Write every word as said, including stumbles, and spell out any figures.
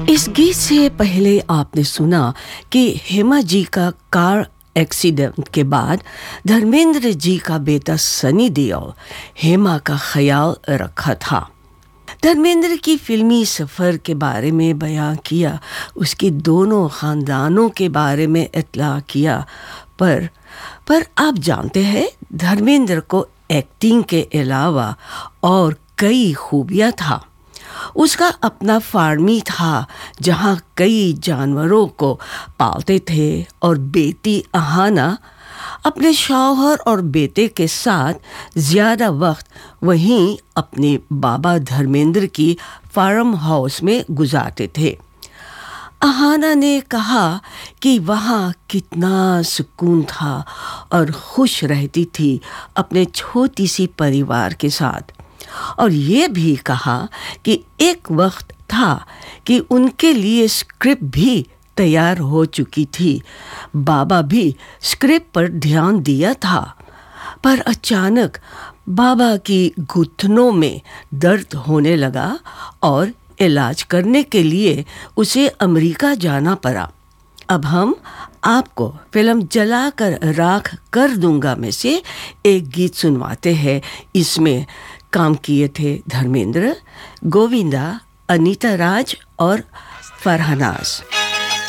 इस गीत से पहले आपने सुना कि हेमा जी का कार एक्सीडेंट के बाद धर्मेंद्र जी का बेटा सनी देओल हेमा का ख्याल रखा था। धर्मेंद्र की फिल्मी सफ़र के बारे में बयां किया, उसके दोनों ख़ानदानों के बारे में इत्तला किया, पर पर आप जानते हैं धर्मेंद्र को एक्टिंग के अलावा और कई खूबियाँ था। उसका अपना फार्मी था जहाँ कई जानवरों को पालते थे और बेटी अहाना अपने शौहर और बेटे के साथ ज़्यादा वक्त वहीं अपने बाबा धर्मेंद्र की फार्म हाउस में गुजारते थे। अहाना ने कहा कि वहाँ कितना सुकून था और खुश रहती थी अपने छोटी सी परिवार के साथ, और ये भी कहा कि एक वक्त था कि उनके लिए स्क्रिप्ट भी तैयार हो चुकी थी। बाबा भी स्क्रिप्ट पर ध्यान दिया था, पर अचानक बाबा की घुटनों में दर्द होने लगा और इलाज करने के लिए उसे अमेरिका जाना पड़ा। अब हम आपको फिल्म जला कर राख कर दूंगा में से एक गीत सुनवाते हैं। इसमें काम किए थे धर्मेंद्र, गोविंदा, अनीता राज और फरहानाज।